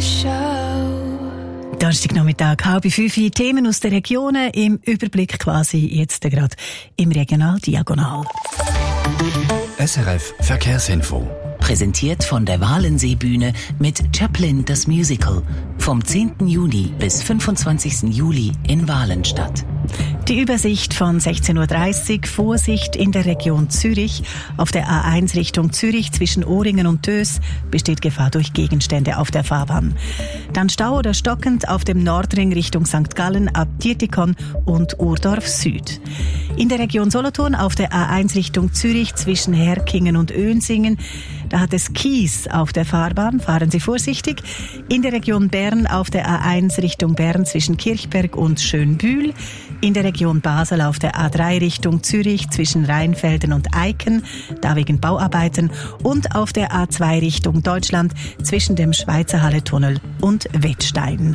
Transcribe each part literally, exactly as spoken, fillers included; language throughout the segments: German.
show. Donnerstagnachmittag, halb fünf, Themen aus den Regionen im Überblick quasi jetzt gerade im Regional Diagonal. S R F Verkehrsinfo. Präsentiert von der Walensee-Bühne mit Chaplin das Musical. Vom zehnten Juni bis fünfundzwanzigsten Juli in Walenstadt. Die Übersicht von sechzehn Uhr dreißig. Vorsicht in der Region Zürich. Auf der A eins Richtung Zürich zwischen Ohringen und Tös besteht Gefahr durch Gegenstände auf der Fahrbahn. Dann Stau oder stockend auf dem Nordring Richtung Sankt Gallen ab Dietikon und Urdorf Süd. In der Region Solothurn auf der A eins Richtung Zürich zwischen Herkingen und Önsingen. Da hat es Kies auf der Fahrbahn. Fahren Sie vorsichtig. In der Region Bern auf der A eins Richtung Bern zwischen Kirchberg und Schönbühl. In der Region Basel auf der A drei Richtung Zürich zwischen Rheinfelden und Eiken, da wegen Bauarbeiten. Und auf der A zwei Richtung Deutschland zwischen dem Schweizer Halletunnel und Wettstein.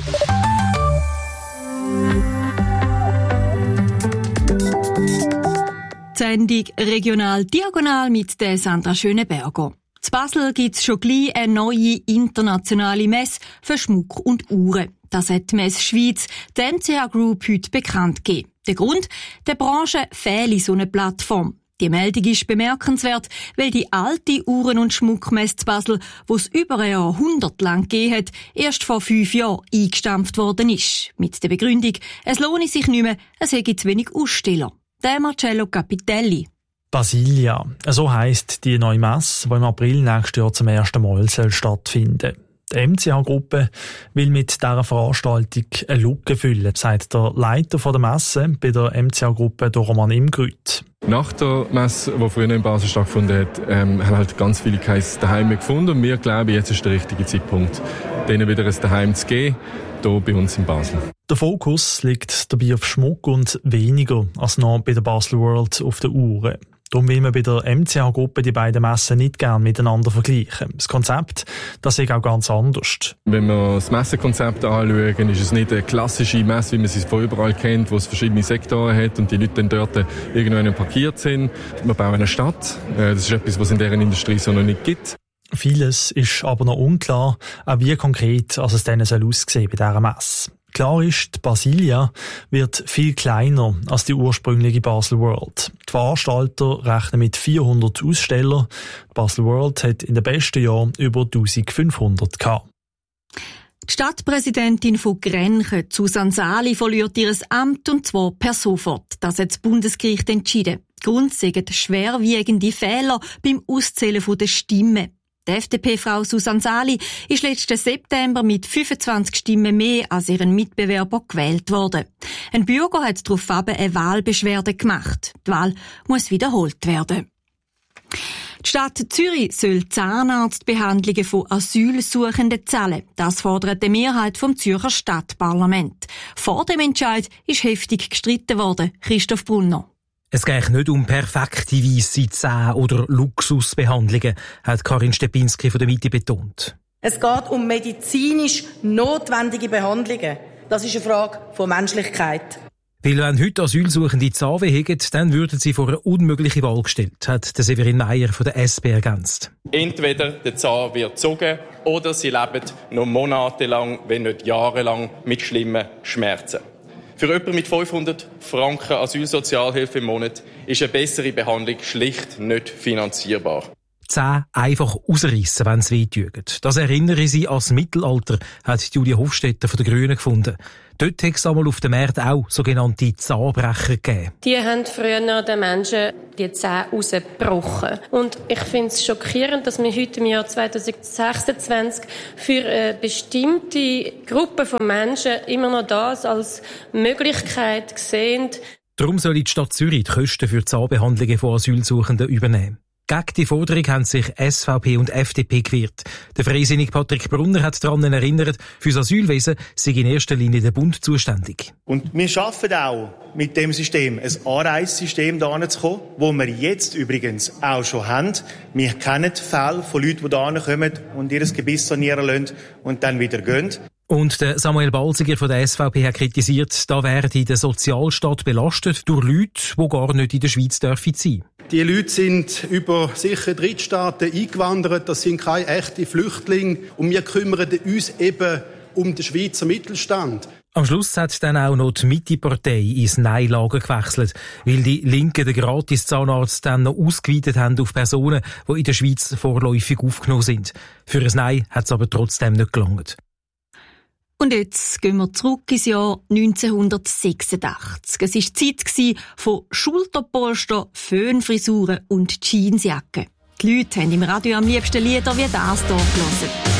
Die Sendung Regional Diagonal mit der Sandra Schöneberger. In Basel gibt es schon gleich eine neue internationale Messe für Schmuck und Uhren. Das hat die Messe Schweiz, die M C H Group, heute bekannt gegeben. Der Grund? Der Branche fehle so eine Plattform. Die Meldung ist bemerkenswert, weil die alte Uhren- und Schmuckmesse zu Basel, die es über ein Jahrhundert lang gegeben hat, erst vor fünf Jahren eingestampft worden ist. Mit der Begründung, es lohne sich nicht mehr, es hätte zu wenig Aussteller. Der Marcello Capitelli. Basilia, so heisst die neue Messe, die im April nächstes Jahr zum ersten Mal stattfinden soll. Die M C H-Gruppe will mit dieser Veranstaltung eine Lücke füllen, sagt der Leiter der Messe bei der M C H-Gruppe, Roman Imgrüt. Nach der Messe, die früher in Basel stattgefunden hat, ähm, haben halt ganz viele kein Daheim mehr gefunden. Und wir glauben, jetzt ist der richtige Zeitpunkt, denen wieder ein Daheim zu geben, hier bei uns in Basel. Der Fokus liegt dabei auf Schmuck und weniger als noch bei der Basel World auf den Uhren. Darum will man bei der M C H-Gruppe die beiden Messen nicht gerne miteinander vergleichen. Das Konzept, das ist auch ganz anders. Wenn wir das Messekonzept anschauen, ist es nicht eine klassische Messe, wie man sie von überall kennt, wo es verschiedene Sektoren hat und die Leute dann dort irgendwann parkiert sind. Wir bauen eine Stadt. Das ist etwas, was es in dieser Industrie so noch nicht gibt. Vieles ist aber noch unklar, auch wie konkret als es dann aussehen soll bei dieser Messe. Klar ist, die Basilia wird viel kleiner als die ursprüngliche Basel World. Die Veranstalter rechnen mit vierhundert Ausstellern. Die Basel World hat in den besten Jahren über eintausendfünfhundert gehabt. Die Stadtpräsidentin von Grenchen, Susanne Sali, verliert ihr Amt und zwar per sofort. Das hat das Bundesgericht entschieden. Grund sind schwerwiegende Fehler beim Auszählen der Stimmen. Die F D P-Frau Susanne Sali ist letzten September mit fünfundzwanzig Stimmen mehr als ihren Mitbewerber gewählt worden. Ein Bürger hat daraufhin eine Wahlbeschwerde gemacht. Die Wahl muss wiederholt werden. Die Stadt Zürich soll Zahnarztbehandlungen von Asylsuchenden zahlen. Das fordert die Mehrheit vom Zürcher Stadtparlament. Vor dem Entscheid ist heftig gestritten worden. Christoph Brunner. Es geht nicht um perfekte weisse Zähne oder Luxusbehandlungen, hat Karin Stepinski von der Mitte betont. Es geht um medizinisch notwendige Behandlungen. Das ist eine Frage von Menschlichkeit. Weil wenn heute Asylsuchende Zahnweh haben, dann würden sie vor eine unmögliche Wahl gestellt, hat der Severin Meyer von der S P ergänzt. Entweder der Zahn wird gezogen oder sie leben noch monatelang, wenn nicht jahrelang, mit schlimmen Schmerzen. Für jemanden mit fünfhundert Franken Asylsozialhilfe im Monat ist eine bessere Behandlung schlicht nicht finanzierbar. Zähne einfach rausreissen, wenn es weh tut. Das erinnere sie ans Mittelalter, hat Julia Hofstetter von den Grünen gefunden. Dort hat es einmal auf dem Markt auch sogenannte Zahnbrecher gegeben. Die haben früher den Menschen die Zähne rausgebrochen. Und ich finde es schockierend, dass wir heute im Jahr zweitausendsechsundzwanzig für eine bestimmte Gruppe von Menschen immer noch das als Möglichkeit sehen. Darum soll die Stadt Zürich die Kosten für die Zahnbehandlungen von Asylsuchenden übernehmen. Gegen die Forderung haben sich S V P und F D P gewehrt. Der Freisinnige Patrick Brunner hat daran erinnert, für das Asylwesen sei in erster Linie der Bund zuständig. Und wir schaffen auch mit dem System ein Anreissystem da zu kommen, wo wir jetzt übrigens auch schon haben. Wir kennen Fälle von Leuten, die da kommen und ihr Gebiss sanieren lassen und dann wieder gehen. Und der Samuel Balziger von der S V P hat kritisiert, da werden der Sozialstaat belastet durch Leute, die gar nicht in der Schweiz dürfen sein. Die Leute sind über sicher Drittstaaten eingewandert, das sind keine echten Flüchtlinge und wir kümmern uns eben um den Schweizer Mittelstand. Am Schluss hat dann auch noch die Mitte-Partei ins Nein-Lager gewechselt, weil die Linken den Gratis-Zahnarzt dann noch ausgeweitet haben auf Personen, die in der Schweiz vorläufig aufgenommen sind. Für ein Nein hat es aber trotzdem nicht gelangt. Und jetzt gehen wir zurück ins Jahr neunzehnhundertsechsundachtzig. Es war die Zeit von Schulterpolster, Föhnfrisuren und Jeansjacken. Die Leute haben im Radio am liebsten Lieder wie das hier gehört.